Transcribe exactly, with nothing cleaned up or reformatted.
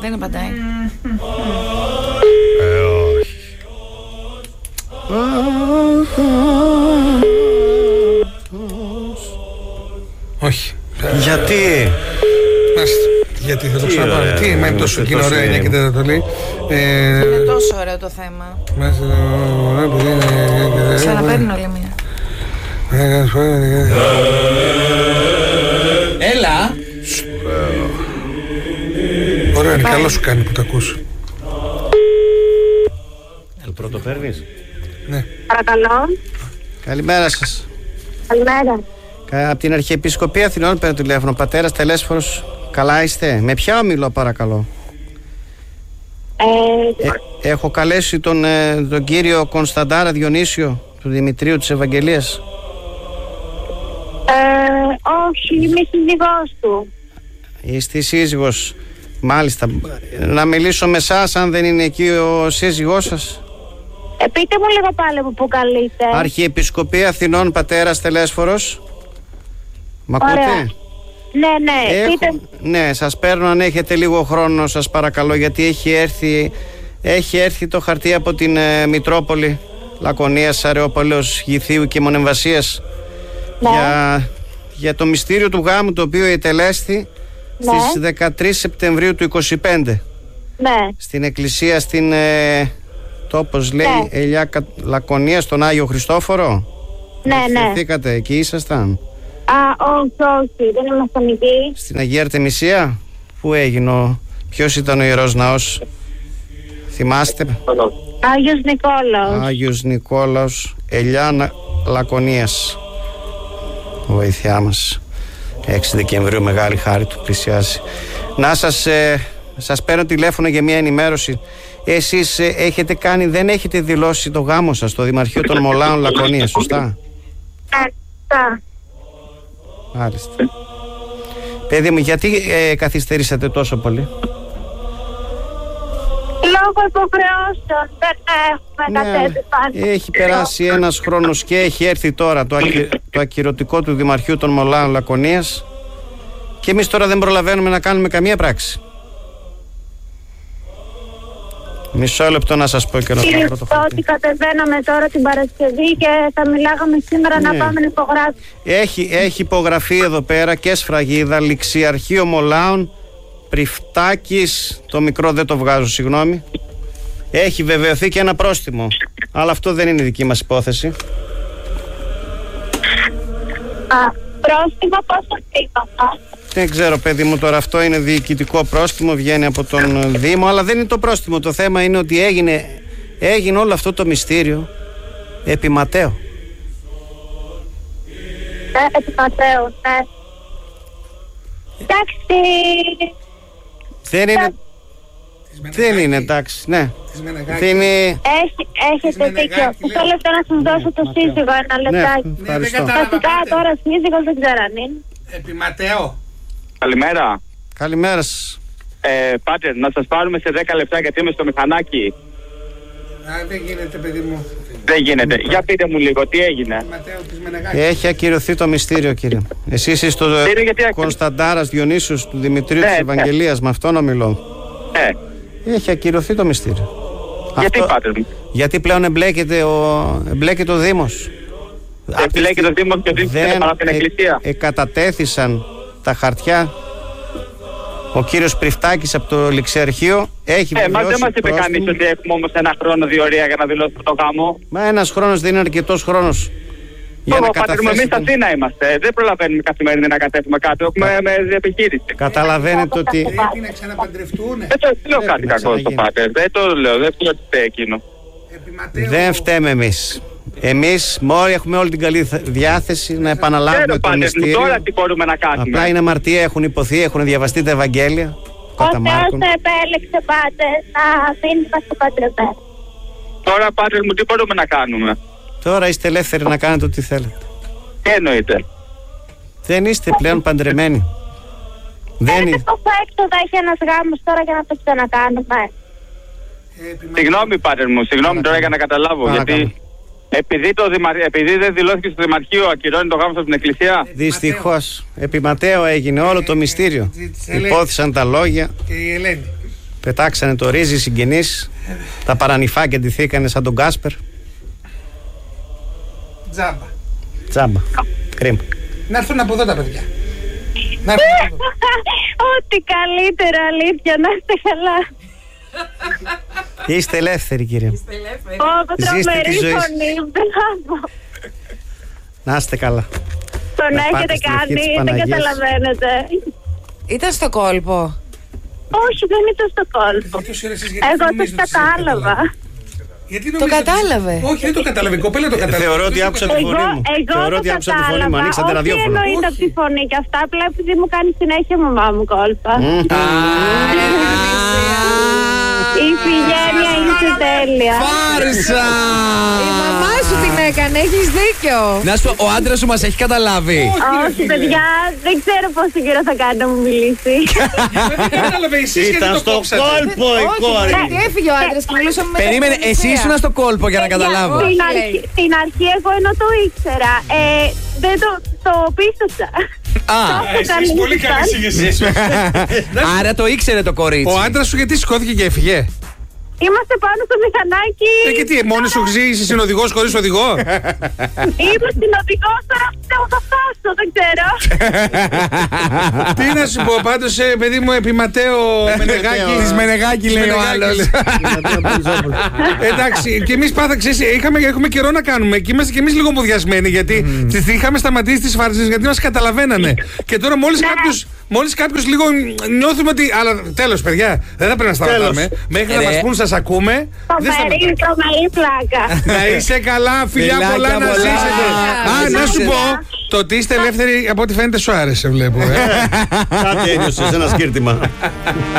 Δεν απαντάει. Ε, όχι. Όχι. Γιατί? Μάλιστα. Γιατί θα το ξαναπάρω. Τι, μα είναι τόσο κοινό ωραία και δεν το λέει. Είναι τόσο ωραίο το θέμα. Ξαναπαίρνω άλλη μία. Έλα. Ωραία, είναι καλό σου κάνει που το ακούς. Το πρώτο παίρνεις? Ναι. Παρακαλώ. Καλημέρα σας. Καλημέρα. Από την Αρχιεπισκοπή Αθηνών παίρνω τηλέφωνο. Πατέρας Τελέσφορος. Καλά είστε? Με ποια ομιλώ παρακαλώ? Ε, ε, έχω καλέσει τον, ε, τον κύριο Κωνσταντάρα Διονύσιο του Δημητρίου της Ευαγγελίας. ε, όχι, είμαι σύζυγός του. Είστε η σύζυγος? Μάλιστα. Να μιλήσω με εσάς αν δεν είναι εκεί ο σύζυγός σας. Ε, πείτε μου λίγο πάλι από πού καλείτε. Αρχιεπισκοπή Αθηνών, πατέρας Τελέσφορος. Μ' ακούτε? Ναι, ναι, Έχω, πείτε. ναι, σας παίρνω αν έχετε λίγο χρόνο, σας παρακαλώ, γιατί έχει έρθει, έχει έρθει το χαρτί από την ε, Μητρόπολη Λακωνίας, Αρεόπολεως, Γηθίου και Μονεμβασίας, Ναι. για, για το μυστήριο του γάμου, το οποίο ετελέσθη, Ναι. στις δεκατρείς Σεπτεμβρίου του είκοσι πέντε, Ναι. στην εκκλησία στην ε, τόπος λέει, Ναι. Ελιά Λακωνία, στον Άγιο Χριστόφορο. Ναι, ναι. Βρεθήκατε, εκεί ήσασταν? Α, όχι, όχι, δεν ήμασταν εκεί. Στην Αγία Αρτεμισία? Πού έγινε ο... Ποιος ήταν ο Ιερός Ναός? Θυμάστε? Άγιος Νικόλαος. Άγιος Νικόλαος, Ελιά Λακωνίας. Βοήθειά μας. έξι Δεκεμβρίου, μεγάλη χάρη του πλησιάζει. Να σας, ε, σας παίρνω τηλέφωνο για μια ενημέρωση. Εσείς ε, έχετε κάνει, δεν έχετε δηλώσει το γάμο σας στο Δημαρχείο των Μολάων Λακωνίας, σωστά? Σωστά. Μάλιστα. Παιδί μου, γιατί ε, καθυστερήσατε τόσο πολύ? Λόγω υποχρεώσεων δεν έχουμε κατέβει πάλι. Έχει περάσει ένας χρόνος και έχει έρθει τώρα το, ακυ... το ακυρωτικό του Δημαρχείου των Μολάων Λακωνίας και εμείς τώρα δεν προλαβαίνουμε να κάνουμε καμία πράξη. Μισό λεπτό να σας πω και να Κύριε, το πρώτο ότι κατεβαίναμε τώρα την Παρασκευή και θα μιλάγαμε σήμερα Ναι. να πάμε να υπογράψουμε. Έχει, έχει υπογραφεί εδώ πέρα και σφραγίδα, Ληξιαρχείο Μολάων, Πριφτάκης, το μικρό δεν το βγάζω, συγγνώμη. Έχει βεβαιωθεί και ένα πρόστιμο, αλλά αυτό δεν είναι δική μας υπόθεση. Α, πρόστιμο πόσο είπα. Δεν ξέρω, παιδί μου, τώρα αυτό είναι διοικητικό πρόστιμο, βγαίνει από τον Δήμο, αλλά δεν είναι το πρόστιμο. Το θέμα είναι ότι έγινε, έγινε όλο αυτό το μυστήριο επί Ματέο. Ναι, επί Ματέο, ναι. Εντάξει. Δεν είναι. Δεν είναι, εντάξει, ναι. Δεν είναι. Έχει, έχετε δίκιο. Μισό λεπτό να σας δώσω το σύζυγο, ένα λεπτάκι. Ναι, ευχαριστώ. Βασικά τώρα σύζυγος δεν ξέρω αν είναι. Επί Ματέο. Καλημέρα. Καλημέρα σας. Ε, Πάτερ, να σας πάρουμε σε δέκα λεπτά γιατί είμαι στο μηχανάκι. Α, δεν γίνεται, παιδί μου. Δεν γίνεται. Για πείτε μου λίγο, τι έγινε. Ματέο της Μενεγάκη. Έχει ακυρωθεί το μυστήριο, κύριε. Εσείς είστε ο γιατί άκυρο- Κωνσταντάρας Διονύσιος του Δημητρίου Ναι, της ναι. Ευαγγελίας, με αυτόν ομιλώ. Ε, Έχει ακυρωθεί το μυστήριο. γιατί Αυτό- Πάτερ μου. Γιατί πλέον εμπλέκεται ο, εμπλέκεται ο Δήμος. Επιλέγει το Δήμο και ο Δήμος Δεν παρά την ε, Εκκλησία. ε, κατατέθησαν τα χαρτιά. Ο κύριος Πριφτάκης από το Ληξιαρχείο έχει Ε, μα βεβαιώσει δεν μας είπε πρόστιμο. κανείς ότι έχουμε όμως ένα χρόνο διορία για να δηλώσουμε το γάμο. Μα ένας χρόνος δεν είναι αρκετός χρόνος για Εγώ, να Πάτερ μου, εμείς καταθέσει τον... Αθήνα είμαστε. Δεν προλαβαίνουμε καθημερινή να κατέβουμε κάτω. Έχουμε με επιχείρηση. Καταλαβαίνετε ότι Πρέπει να ξαναπαντρευτούνε. Δεν το λέω Πρέπει κάτι να κακό στο ξαναγίνει. Πάτερ. Δεν το λέω. Δεν το λέω εκείνο. Επί Ματέο. δεν φταίμε εμείς. Εμείς μόλι έχουμε όλη την καλή θ- διάθεση να επαναλάβουμε Ξέρω το Πάτερ μου, μυστήριο. τώρα τι μπορούμε να Απλά κάνουμε. είναι αμαρτία, έχουν υποθεί, έχουν διαβαστεί τα Ευαγγέλια. Ο Κατά Θεός Μάρκον. το επέλεξε Πάτερ να μην είμαστε παντρεμένοι. Τώρα Πάτερ μου, τι μπορούμε να κάνουμε. Τώρα είστε ελεύθεροι να κάνετε ό,τι θέλετε. Τι εννοείται. Δεν είστε πλέον παντρεμένοι. Δεν Ξέρετε είναι. πόσο έξοδα έχει ένας γάμος τώρα για να το ξανακάνουμε. Επί Ματέο. Συγγνώμη, Πάτερ μου, συγγνώμη τώρα για να καταλάβω. Παρακαλώ. Γιατί επειδή, το δημαρ... επειδή δεν δηλώθηκε στο Δημαρχείο, ακυρώνει το γάμο από την Εκκλησία. Δυστυχώς. Επί Ματέο έγινε όλο το μυστήριο. της Ελένης. Υπόθησαν τα λόγια. Και η Ελένη. Πετάξανε το ρύζι οι συγγενείς. Τα παρανυφάκια ντυθήκανε σαν τον Κάσπερ. Τζάμπα. Τζάμπα. Κρίμα. Να έρθουν από εδώ τα παιδιά. Να έρθουν από εδώ. Ό,τι καλύτερο, αλήθεια, να είστε καλά. Είστε ελεύθεροι, κύριε. Ω, Ζήστε τη τρομερή ζωή σας. φωνή, μπράβο. Να είστε καλά. Τον Να πάτε έχετε στην ευχή της κάνει, δεν Παναγίας. καταλαβαίνετε. Ήταν στο κόλπο. Όχι, δεν ήταν στο κόλπο. Ποιος είναι εσείς, γιατί Εγώ το νομίζετε ότι σας κατάλαβα. Γιατί Το νομίζετε ότι- κατάλαβε. Όχι, δεν το κατάλαβε. Η κοπέλα το κατάλαβε. Θεωρώ ότι Δεν το άκουσα τη κατάλαβε. φωνή Εγώ, μου. εγώ Θεωρώ το ότι άκουσα τη φωνή μου. κατάλαβα. Ανοίξατε Όχι, ραδιόφωνο. εννοείται από τη Όχι. φωνή και αυτά. Απλά επειδή μου κάνει συνέχεια η μαμά μου κόλπα. Η Φιγένεια είσαι τέλεια. Φάρσα! Η μαμά σου την έκανε, έχεις δίκιο. Να σου πω, ο άντρας σου μας έχει καταλάβει. Όχι, παιδιά, δεν ξέρω πόσο καιρό θα κάνει να μου μιλήσει. Δεν κατάλαβε εσείς γιατί Ήταν το στο κόψατε. κόλπο η Όχι, κόρη. γιατί έφυγε ο άντρας και μιλούσαμε με Περίμενε, τα εσύ ήσουν στο κόλπο για να καταλάβω. Στην Όχι, αρχή, λέει. στην αρχή εγώ ενώ το ήξερα, ε, δεν το, το πίστεψα. Α, Εσείς πολύ καλή συγγεσίες. άρα το ήξερε το κορίτσι. Ο άντρας σου γιατί σηκώθηκε και έφυγε. Είμαστε πάνω στο μηχανάκι. Ε, και τι, μόνη σου ζεις, είσαι οδηγός χωρίς οδηγό. Είμαι στην οδηγό, τώρα πιστεύω θα φτάσω, δεν ξέρω. Τι να σου πω, πάντως, ε, παιδί μου, επί Ματέο Μενεγάκη. Της Μενεγάκη λέει ο άλλος. Εντάξει, και εμείς πάντα ξέρεις, είχαμε, έχουμε καιρό να κάνουμε και είμαστε και εμείς λίγο μουδιασμένοι γιατί τις είχαμε σταματήσει τις φάρσες γιατί μας καταλαβαίνανε. Και τώρα μόλις κάποιος, μόλις κάποιος λίγο νιώθουμε ότι. Αλλά τέλος, παιδιά, δεν θα πρέπει να σταματάμε. Μέχρι να Ρε. μας πούν, σας ακούμε. Δεν Τρομερή, σταματάμε. τρομερή πλάκα. Να είσαι καλά, φιλιά Φιλάκια πολλά να πολλά. ζήσετε. Α, να σου πω, το ότι είστε ελεύθεροι από ό,τι φαίνεται σου άρεσε, βλέπω. ε. Κάτι ένιωσες, ένα σκύρτημα.